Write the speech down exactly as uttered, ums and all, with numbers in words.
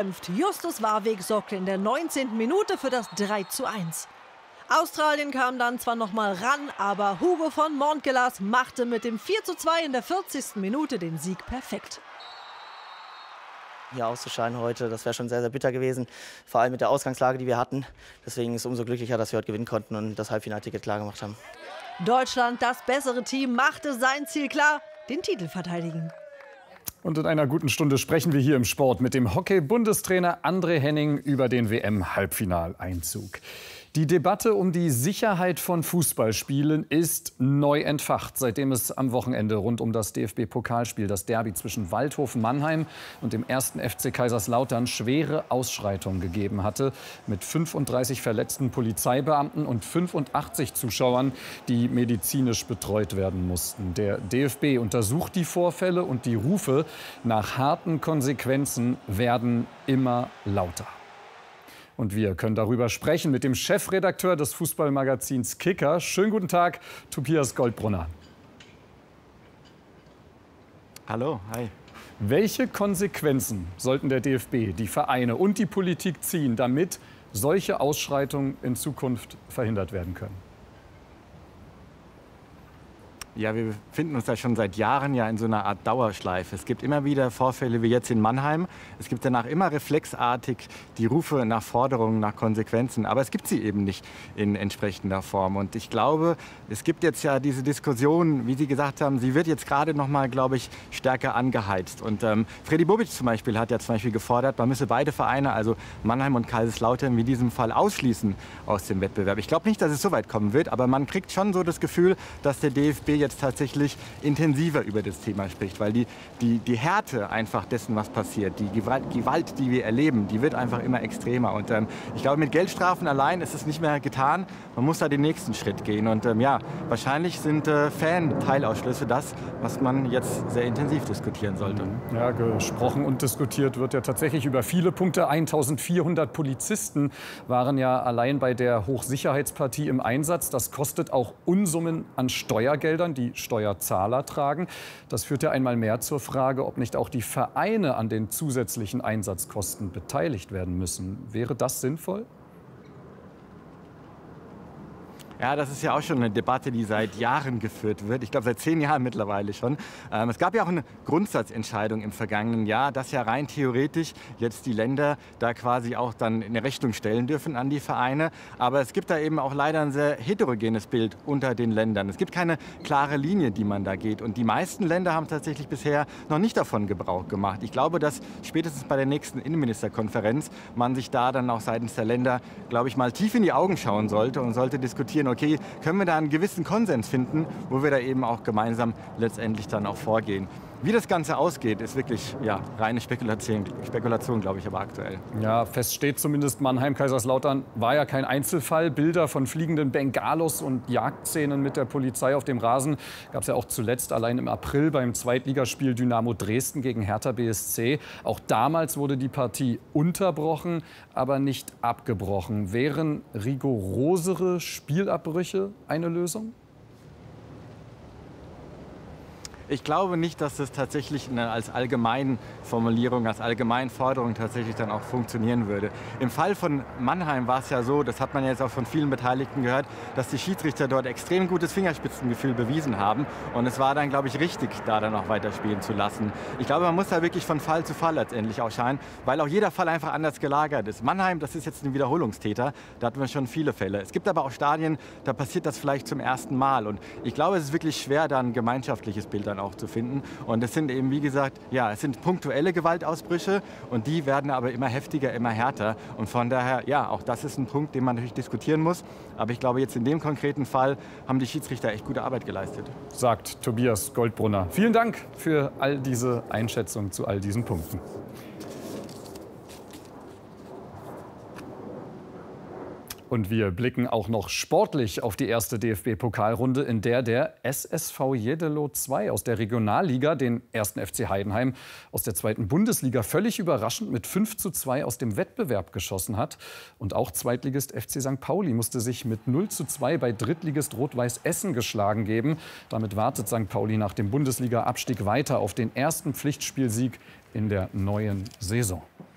gekämpft. Justus Warweg sorgte in der neunzehnten Minute für das drei zu eins. Australien kam dann zwar noch mal ran, aber Hugo von Montgelas machte mit dem vier zu zwei in der vierzigsten Minute den Sieg perfekt. Hier auszuscheiden heute, das wäre schon sehr, sehr bitter gewesen. Vor allem mit der Ausgangslage, die wir hatten. Deswegen ist es umso glücklicher, dass wir heute gewinnen konnten und das Halbfinalticket klar gemacht haben. Deutschland, das bessere Team, machte sein Ziel klar: den Titel verteidigen. Und in einer guten Stunde sprechen wir hier im Sport mit dem Hockey-Bundestrainer André Henning über den W M-Halbfinaleinzug. Die Debatte um die Sicherheit von Fußballspielen ist neu entfacht, seitdem es am Wochenende rund um das D F B-Pokalspiel, das Derby zwischen Waldhofen Mannheim und dem ersten F C Kaiserslautern, schwere Ausschreitungen gegeben hatte, mit fünfunddreißig verletzten Polizeibeamten und fünfundachtzig Zuschauern, die medizinisch betreut werden mussten. Der D F B untersucht die Vorfälle und die Rufe nach harten Konsequenzen werden immer lauter. Und wir können darüber sprechen mit dem Chefredakteur des Fußballmagazins Kicker. Schönen guten Tag, Tobias Goldbrunner. Hallo, hi. Welche Konsequenzen sollten der D F B, die Vereine und die Politik ziehen, damit solche Ausschreitungen in Zukunft verhindert werden können? Ja, wir befinden uns da schon seit Jahren ja in so einer Art Dauerschleife. Es gibt immer wieder Vorfälle wie jetzt in Mannheim. Es gibt danach immer reflexartig die Rufe nach Forderungen, nach Konsequenzen. Aber es gibt sie eben nicht in entsprechender Form. Und ich glaube, es gibt jetzt ja diese Diskussion, wie Sie gesagt haben, sie wird jetzt gerade noch mal, glaube ich, stärker angeheizt. Und ähm, Freddy Bobic zum Beispiel hat ja zum Beispiel gefordert, man müsse beide Vereine, also Mannheim und Kaiserslautern, in diesem Fall ausschließen aus dem Wettbewerb. Ich glaube nicht, dass es so weit kommen wird, aber man kriegt schon so das Gefühl, dass der D F B jetzt tatsächlich intensiver über das Thema spricht, weil die, die, die Härte einfach dessen, was passiert, die Gewalt, Gewalt, die wir erleben, die wird einfach immer extremer. Und ähm, ich glaube, mit Geldstrafen allein ist es nicht mehr getan. Man muss da den nächsten Schritt gehen. Und ähm, ja, wahrscheinlich sind äh, Fan-Teilausschlüsse das, was man jetzt sehr intensiv diskutieren sollte. Ja, gesprochen und diskutiert wird ja tatsächlich über viele Punkte. eintausendvierhundert Polizisten waren ja allein bei der Hochsicherheitspartie im Einsatz. Das kostet auch Unsummen an Steuergeldern, die Steuerzahler tragen. Das führt ja einmal mehr zur Frage, ob nicht auch die Vereine an den zusätzlichen Einsatzkosten beteiligt werden müssen. Wäre das sinnvoll? Ja, das ist ja auch schon eine Debatte, die seit Jahren geführt wird. Ich glaube, seit zehn Jahren mittlerweile schon. Ähm, es gab ja auch eine Grundsatzentscheidung im vergangenen Jahr, dass ja rein theoretisch jetzt die Länder da quasi auch dann eine Rechnung stellen dürfen an die Vereine. Aber es gibt da eben auch leider ein sehr heterogenes Bild unter den Ländern. Es gibt keine klare Linie, die man da geht. Und die meisten Länder haben tatsächlich bisher noch nicht davon Gebrauch gemacht. Ich glaube, dass spätestens bei der nächsten Innenministerkonferenz man sich da dann auch seitens der Länder, glaube ich, mal tief in die Augen schauen sollte und sollte diskutieren, okay, können wir da einen gewissen Konsens finden, wo wir da eben auch gemeinsam letztendlich dann auch vorgehen. Wie das Ganze ausgeht, ist wirklich ja, reine Spekulation, Spekulation, glaube ich, aber aktuell. Ja, fest steht zumindest, Mannheim-Kaiserslautern war ja kein Einzelfall. Bilder von fliegenden Bengalos und Jagdszenen mit der Polizei auf dem Rasen gab es ja auch zuletzt allein im April beim Zweitligaspiel Dynamo Dresden gegen Hertha B S C. Auch damals wurde die Partie unterbrochen, aber nicht abgebrochen. Wären rigorosere Spielabbrüche eine Lösung? Ich glaube nicht, dass das tatsächlich eine, als Allgemeinformulierung, als Allgemeinforderung tatsächlich dann auch funktionieren würde. Im Fall von Mannheim war es ja so, das hat man jetzt auch von vielen Beteiligten gehört, dass die Schiedsrichter dort extrem gutes Fingerspitzengefühl bewiesen haben. Und es war dann, glaube ich, richtig, da dann auch weiterspielen zu lassen. Ich glaube, man muss da wirklich von Fall zu Fall letztendlich auch schauen, weil auch jeder Fall einfach anders gelagert ist. Mannheim, das ist jetzt ein Wiederholungstäter, da hatten wir schon viele Fälle. Es gibt aber auch Stadien, da passiert das vielleicht zum ersten Mal. Und ich glaube, es ist wirklich schwer, da ein gemeinschaftliches Bild dann auch zu finden. Und es sind eben, wie gesagt, ja, es sind punktuelle Gewaltausbrüche und die werden aber immer heftiger, immer härter. Und von daher, ja, auch das ist ein Punkt, den man natürlich diskutieren muss. Aber ich glaube, jetzt in dem konkreten Fall haben die Schiedsrichter echt gute Arbeit geleistet. Sagt Tobias Goldbrunner. Vielen Dank für all diese Einschätzungen zu all diesen Punkten. Und wir blicken auch noch sportlich auf die erste D F B-Pokalrunde, in der der S S V Jeddelo zwei aus der Regionalliga den ersten F C Heidenheim aus der zweiten Bundesliga völlig überraschend mit fünf zu zwei aus dem Wettbewerb geschossen hat. Und auch Zweitligist F C Sankt Pauli musste sich mit null zu zwei bei Drittligist Rot-Weiß Essen geschlagen geben. Damit wartet Sankt Pauli nach dem Bundesliga-Abstieg weiter auf den ersten Pflichtspielsieg in der neuen Saison.